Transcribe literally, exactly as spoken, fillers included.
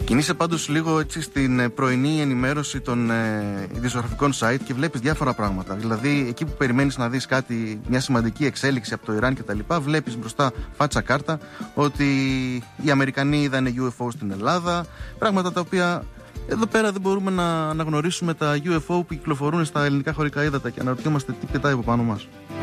Κινείσαι πάντως λίγο έτσι στην πρωινή ενημέρωση των ε, ειδησιογραφικών site και βλέπεις διάφορα πράγματα. Δηλαδή, εκεί που περιμένεις να δεις κάτι, μια σημαντική εξέλιξη από το Ιράν κτλ., βλέπεις μπροστά φάτσα κάρτα ότι οι Αμερικανοί είδανε γιου εφ ο στην Ελλάδα. Πράγματα τα οποία εδώ πέρα δεν μπορούμε να αναγνωρίσουμε τα γιου εφ ο που κυκλοφορούν στα ελληνικά χωρικά ύδατα και αναρωτιόμαστε τι πετάει από πάνω μας.